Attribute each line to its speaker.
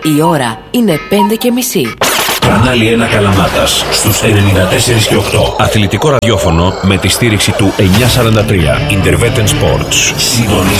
Speaker 1: Η ώρα είναι 5:30.
Speaker 2: Κανάλι 1 Καλαμάτας στους 94 και 8.
Speaker 3: Αθλητικό ραδιόφωνο με τη στήριξη του 943 Interveten Sports.